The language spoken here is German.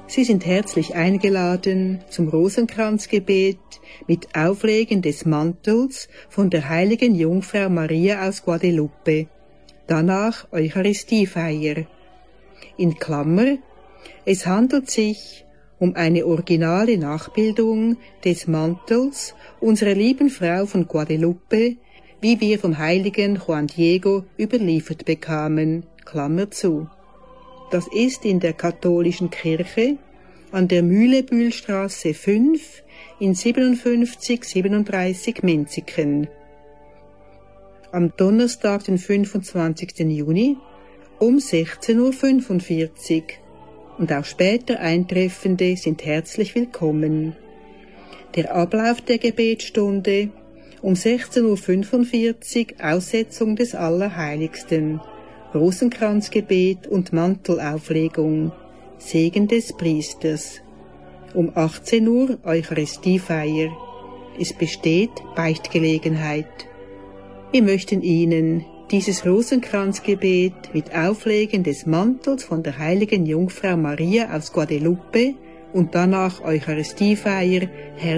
Sie sind herzlich eingeladen zum Rosenkranzgebet mit Auflegen des Mantels von der heiligen Jungfrau Maria aus Guadalupe. Danach Eucharistiefeier. In Klammer: Es handelt sich um eine originale Nachbildung des Mantels unserer lieben Frau von Guadalupe, wie wir vom heiligen Juan Diego überliefert bekamen. Klammer zu. Das ist in der katholischen Kirche an der Mühlebühlstraße 5 in 5737 Menziken. Am Donnerstag, den 25. Juni um 16:45 Uhr. Und auch später Eintreffende sind herzlich willkommen. Der Ablauf der Gebetsstunde: um 16:45 Uhr Aussetzung des Allerheiligsten, Rosenkranzgebet und Mantelauflegung, Segen des Priesters. Um 18 Uhr Eucharistiefeier. Es besteht Beichtgelegenheit. Wir möchten Ihnen dieses Rosenkranzgebet mit Auflegen des Mantels von der heiligen Jungfrau Maria aus Guadalupe und danach Eucharistiefeier